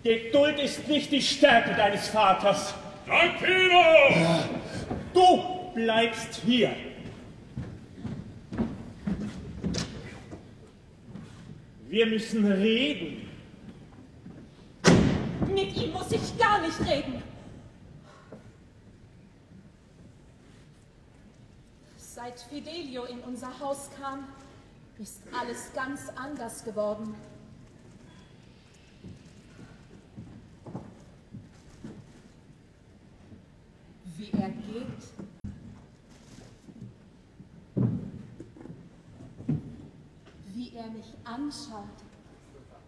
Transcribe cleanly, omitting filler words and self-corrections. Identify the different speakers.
Speaker 1: Geduld ist nicht die Stärke deines Vaters.
Speaker 2: Dampino!
Speaker 1: Du bleibst hier. Wir müssen reden.
Speaker 3: Mit ihm muss ich gar nicht reden. Seit Fidelio in unser Haus kam, ist alles ganz anders geworden. Wie er geht, wie er mich anschaut.